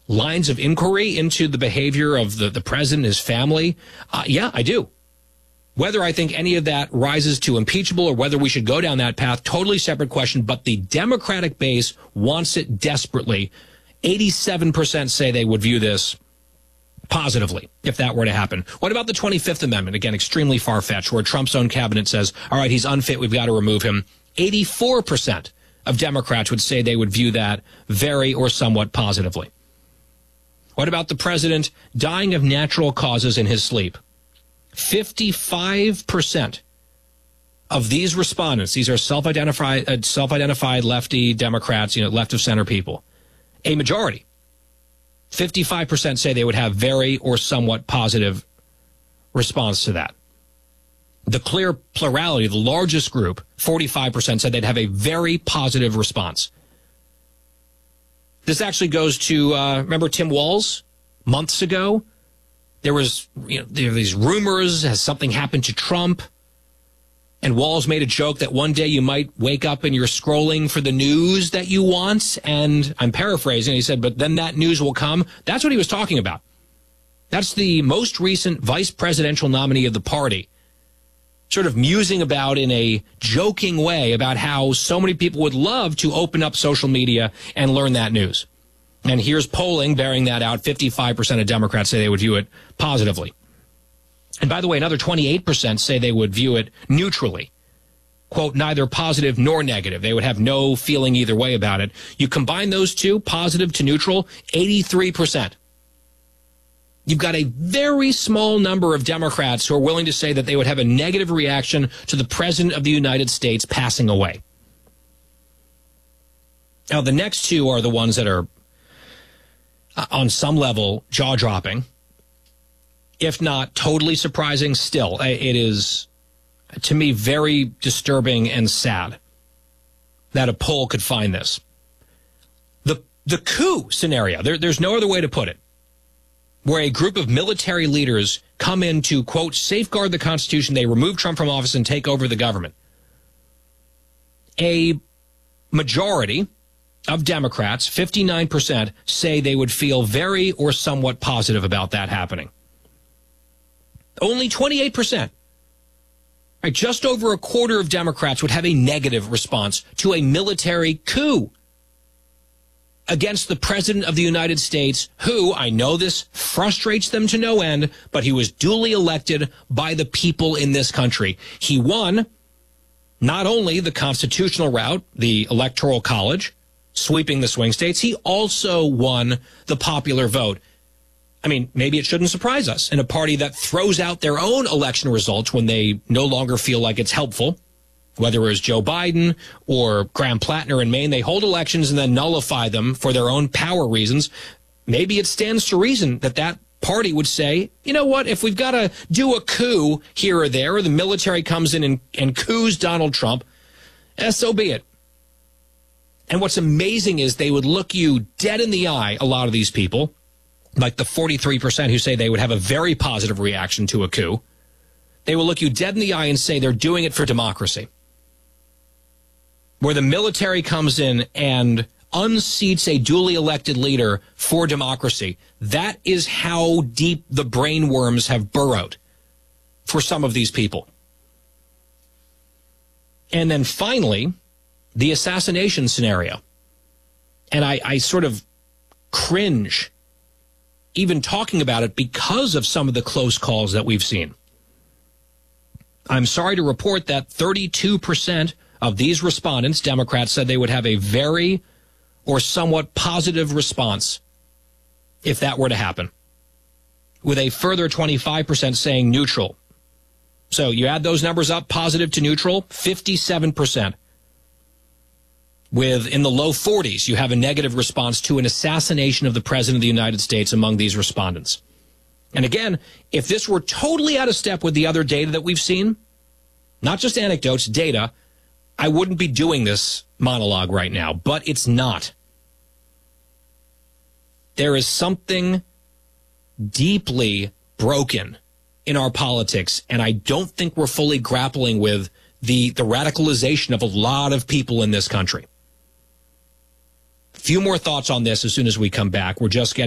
lines of inquiry into the behavior of the president and his family? Yeah, I do. Whether I think any of that rises to impeachable or whether we should go down that path, totally separate question. But the Democratic base wants it desperately. 87% say they would view this positively if that were to happen. What about the 25th Amendment? Again, extremely far-fetched, where Trump's own cabinet says, all right, he's unfit, we've got to remove him. 84% of Democrats would say they would view that very or somewhat positively. What about the president dying of natural causes in his sleep? 55% of these respondents, these are self-identified lefty Democrats, left of center people, a majority, 55% say they would have very or somewhat positive response to that. The clear plurality, the largest group, 45% said they'd have a very positive response. This actually goes to, remember Tim Walz months ago? There were these rumors, has something happened to Trump? And Walz made a joke that one day you might wake up and you're scrolling for the news that you want. And I'm paraphrasing. He said, but then that news will come. That's what he was talking about. That's the most recent vice presidential nominee of the party, sort of musing about in a joking way about how so many people would love to open up social media and learn that news. And here's polling bearing that out. 55% of Democrats say they would view it positively. And by the way, another 28% say they would view it neutrally. Quote, neither positive nor negative. They would have no feeling either way about it. You combine those two, positive to neutral, 83%. You've got a very small number of Democrats who are willing to say that they would have a negative reaction to the President of the United States passing away. Now, the next two are the ones that are, on some level, jaw-dropping. If not totally surprising, still, it is, to me, very disturbing and sad that a poll could find this. The coup scenario, there's no other way to put it, where a group of military leaders come in to, quote, safeguard the Constitution, they remove Trump from office and take over the government. A majority of Democrats, 59%, say they would feel very or somewhat positive about that happening. Only 28%, right, just over a quarter of Democrats would have a negative response to a military coup against the President of the United States, who, I know this frustrates them to no end, but he was duly elected by the people in this country. He won not only the constitutional route, the Electoral College, sweeping the swing states, he also won the popular vote. I mean, maybe it shouldn't surprise us. In a party that throws out their own election results when they no longer feel like it's helpful, whether it was Joe Biden or Graham Plattner in Maine, they hold elections and then nullify them for their own power reasons. Maybe it stands to reason that that party would say, you know what, if we've got to do a coup here or there, or the military comes in and coups Donald Trump, so be it. And what's amazing is they would look you dead in the eye, a lot of these people, like the 43% who say they would have a very positive reaction to a coup. They will look you dead in the eye and say they're doing it for democracy. Where the military comes in and unseats a duly elected leader for democracy. That is how deep the brainworms have burrowed for some of these people. And then finally, the assassination scenario. And I sort of cringe even talking about it because of some of the close calls that we've seen. I'm sorry to report that 32% of these respondents, Democrats, said they would have a very or somewhat positive response if that were to happen, with a further 25% saying neutral. So you add those numbers up, positive to neutral, 57%. With, in the low 40s, you have a negative response to an assassination of the President of the United States among these respondents. And again, if this were totally out of step with the other data that we've seen, not just anecdotes, data, I wouldn't be doing this monologue right now, but it's not. There is something deeply broken in our politics, and I don't think we're fully grappling with the radicalization of a lot of people in this country. A few more thoughts on this as soon as we come back. We're just getting